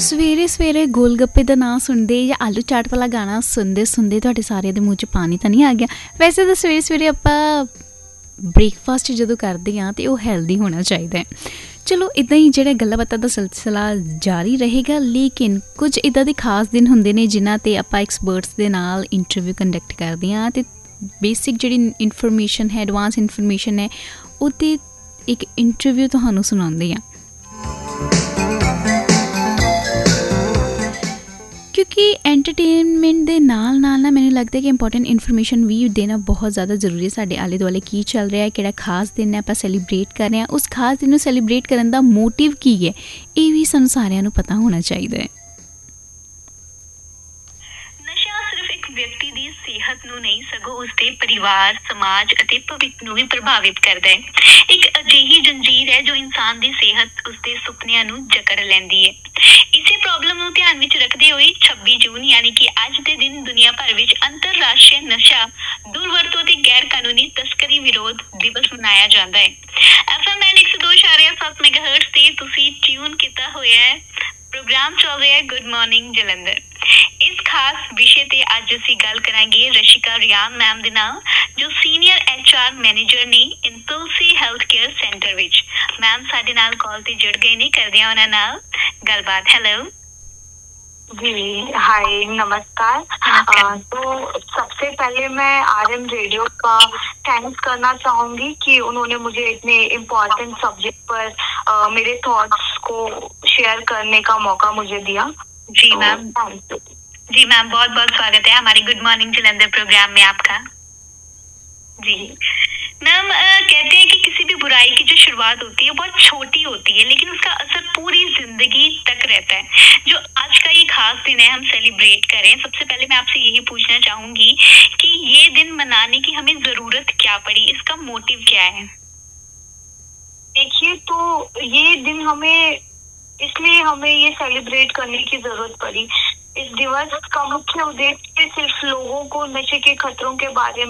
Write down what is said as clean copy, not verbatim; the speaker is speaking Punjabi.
ਸਵੇਰੇ ਸਵੇਰੇ ਗੋਲ ਗੱਪੇ ਦਾ ਨਾਂ ਸੁਣਦੇ ਜਾਂ ਆਲੂ ਚਾਟ ਵਾਲਾ ਗਾਣਾ ਸੁਣਦੇ ਸੁਣਦੇ ਤੁਹਾਡੇ ਸਾਰਿਆਂ ਦੇ ਮੂੰਹ 'ਚ ਪਾਣੀ ਤਾਂ ਨਹੀਂ ਆ ਗਿਆ? ਵੈਸੇ ਤਾਂ ਸਵੇਰੇ ਸਵੇਰੇ ਆਪਾਂ ਬ੍ਰੇਕਫਾਸਟ ਜਦੋਂ ਕਰਦੇ ਹਾਂ ਤਾਂ ਉਹ ਹੈਲਦੀ ਹੋਣਾ ਚਾਹੀਦਾ ਹੈ। ਚਲੋ ਇੱਦਾਂ ਹੀ ਜਿਹੜਾ ਗੱਲਾਂ ਬਾਤਾਂ ਦਾ ਸਿਲਸਿਲਾ ਜਾਰੀ ਰਹੇਗਾ, ਲੇਕਿਨ ਕੁਝ ਇੱਦਾਂ ਦੇ ਖਾਸ ਦਿਨ ਹੁੰਦੇ ਨੇ ਜਿਨ੍ਹਾਂ 'ਤੇ ਆਪਾਂ ਐਕਸਪਰਟਸ ਦੇ ਨਾਲ ਇੰਟਰਵਿਊ ਕੰਡਕਟ ਕਰਦੇ ਹਾਂ ਅਤੇ ਬੇਸਿਕ ਜਿਹੜੀ ਇਨਫੋਰਮੇਸ਼ਨ ਹੈ, ਐਡਵਾਂਸ ਇਨਫੋਰਮੇਸ਼ਨ ਹੈ, ਉਹ 'ਤੇ ਇੱਕ ਇੰਟਰਵਿਊ ਤੁਹਾਨੂੰ ਸੁਣਾਉਂਦੇ ਹਾਂ। ਕਿਉਂਕਿ ਐਂਟਰਟੇਨਮੈਂਟ ਦੇ ਨਾਲ ਨਾਲ ਨਾ ਮੈਨੂੰ ਲੱਗਦਾ ਕਿ ਇੰਪੋਰਟੈਂਟ ਇਨਫੋਰਮੇਸ਼ਨ ਵੀ ਦੇਣਾ ਬਹੁਤ ਜ਼ਿਆਦਾ ਜ਼ਰੂਰੀ ਹੈ। ਸਾਡੇ ਆਲੇ ਦੁਆਲੇ ਕੀ ਚੱਲ ਰਿਹਾ ਹੈ, ਕਿਹੜਾ ਖਾਸ ਦਿਨ ਹੈ ਆਪਾਂ ਸੈਲੀਬ੍ਰੇਟ ਕਰ ਰਹੇ ਹਾਂ, ਉਸ ਖਾਸ ਦਿਨ ਨੂੰ ਸੈਲੀਬ੍ਰੇਟ ਕਰਨ ਦਾ ਮੋਟਿਵ ਕੀ ਹੈ, ਇਹ ਵੀ ਸਾਨੂੰ ਸਾਰਿਆਂ ਨੂੰ ਪਤਾ ਹੋਣਾ ਚਾਹੀਦਾ ਹੈ। ਵਿਅਕਤੀ ਦੀ ਸਿਹਤ ਨੂੰ ਨਹੀਂ ਸਗੋਂ ਉਸਦੇ ਪਰਿਵਾਰ, ਸਮਾਜ ਅਤੇ ਭਵਿੱਖ ਨੂੰ ਵੀ ਪ੍ਰਭਾਵਿਤ ਕਰਦਾ ਹੈ। ਇੱਕ ਅਜਿਹੀ ਜੰਜੀਰ ਹੈ ਜੋ ਇਨਸਾਨ ਦੀ ਸਿਹਤ, ਉਸਦੇ ਸੁਪਨਿਆਂ ਨੂੰ ਜਕੜ ਲੈਂਦੀ ਹੈ। ਇਸੇ ਪ੍ਰੋਬਲਮ ਨੂੰ ਧਿਆਨ ਵਿੱਚ ਰੱਖਦੇ ਹੋਏ 26 ਜੂਨ ਯਾਨੀ ਕਿ ਅੱਜ ਦੇ ਦਿਨ ਦੁਨੀਆ ਭਰ ਵਿੱਚ ਅੰਤਰਰਾਸ਼ਟਰੀ ਨਸ਼ਾ ਦੁਰਵਰਤੋਂ ਅਤੇ ਗੈਰ ਕਾਨੂੰਨੀ ਤਸਕਰੀ ਵਿਰੋਧ ਦਿਵਸ ਮਨਾਇਆ ਜਾਂਦਾ ਹੈ। FM 102.7 ਮੈਗਾਹਰਟਜ਼ ਤੇ ਤੁਸੀਂ ਟਿਊਨ ਕੀਤਾ ਹੋਇਆ ਹੈ। ਪ੍ਰੋਗਰਾਮ ਚੱਲ ਰਿਹਾ ਹੈ ਗੁੱਡ ਮਾਰਨਿੰਗ ਜਲੰਧਰ। ਇਸ ਖਾਸ ਵਿਸ਼ੇ ਤੇ ਅੱਜ ਅਸੀਂ ਗੱਲ ਕਰਾਂਗੇ ਰਸ਼ਿਕਾ ਰਿਆਨ ਮੈਮ ਦੇ ਨਾਲ, ਜੋ ਸੀਨੀਅਰ HR ਮੈਨੇਜਰ ਨੇ ਇੰਪਲਸੀ ਹੈਲਥ ਕੇਅਰ ਸੈਂਟਰ ਵਿੱਚ। ਮੈਮ ਸਾਡੇ ਨਾਲ ਕਾਲ ਤੇ ਜੁੜ ਗਏ ਨੇ, ਕਰਦੇ ਹਾਂ ਉਹਨਾਂ ਨਾਲ ਗੱਲਬਾਤ। हेलो जी हाय, नमस्कार। तो सबसे पहले मैं RM रेडियो का थैंक्स करना चाहूंगी कि उन्होंने मुझे इतने इम्पोर्टेंट सब्जेक्ट पर मेरे थॉट्स को शेयर करने का मौका मुझे दिया। जी मैम, जी मैम, बहुत बहुत स्वागत है हमारे गुड मॉर्निंग जलंधर प्रोग्राम में आपका। जी मैम, कहते हैं कि किसी भी बुराई की जो शुरुआत होती है बहुत छोटी होती है, लेकिन उसका असर पूरी जिंदगी तक रहता है। जो आज का ये खास दिन है हम सेलिब्रेट करें, सबसे पहले मैं आपसे यही पूछना चाहूंगी कि ये दिन मनाने की हमें जरूरत क्या पड़ी, इसका मोटिव क्या है? देखिए, तो ये दिन हमें ये सेलिब्रेट करने की जरूरत पड़ी। इस दिवस का मुख्य उद्देश्य सिर्फ लोगों को नशे के खतरों के बारे में